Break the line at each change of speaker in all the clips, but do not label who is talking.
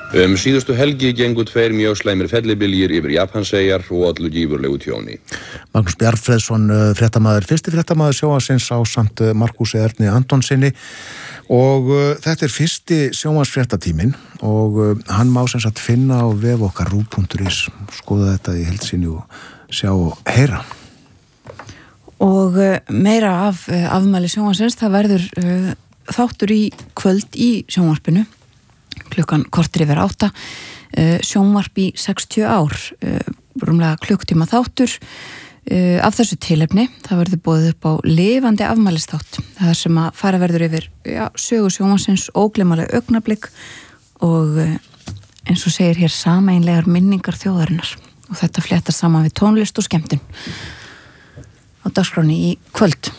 Síðustu helgi gengu 2 mjög slæmir fellibyljir yfir Japanseyjar og ollu gífurlegu tjóni.
Magnús Bjarnfreðsson, fréttamaður, fyrsti fréttamaður sjónvarpsins ásamt Markúsi Erni Antonsinni og þetta er fyrsti sjónvarpsfréttatíminn og hann má sem sagt finna á vef okkar rúv.is, skoða þetta í heild sinni og sjá og heyra.
Og meira af afmæli sjónvarpsins, það verður þáttur í kvöld í sjónvarpinu klukkan korter yfir 8, sjónvarp í 60 ár, rúmlega klukktíma þáttur af þessu tilefni. Það verður boðið upp á lifandi afmælisþátt, það sem að fara verður yfir sögu sjónvarpsins, ógleymanleg augnablik og eins og segir hér sameiginlegar minningar þjóðarinnar og þetta fléttar saman við tónlist og skemmtun á dagskráni í kvöld.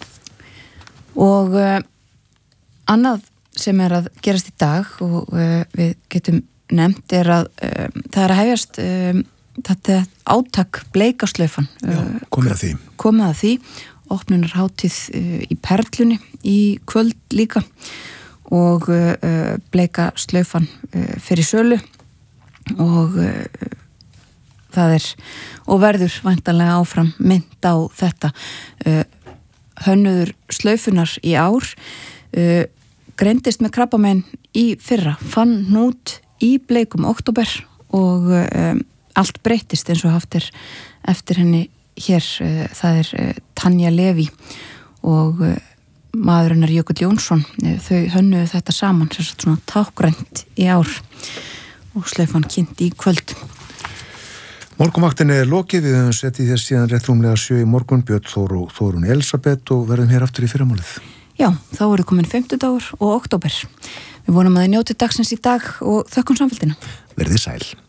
Og annað sem er að gerast í dag og við getum nefnt er að það er að hefjast þetta átak bleikaslaufan. Komið að því, opnunarhátíð í Perlunni í kvöld líka og bleikaslaufan fyrir sölu og það er og verður væntanlega áfram mynd á þetta. Hönnuður slaufunar í ár greindist með krabbamein í fyrra, fann hnút í bleikum október og allt breyttist eins og haft er eftir henni hér. Það er Tanja Levi og maður hennar Jökull Jónsson, þau hönnuðu þetta saman, svona tákgrænt í ár og slaufan kynnt í kvöld.
Morgunvaktin er lokið, við höfum settið þess síðan rétt rúmlega 7 í morgun, Björn Þór og Þórunn Elisabeth og verðum hér aftur í fyrramálið.
Já, þá eru komin 50 og október. Við vonum að þið njótið dagsins í dag og þökkum samfélgina.
Verðið sæl.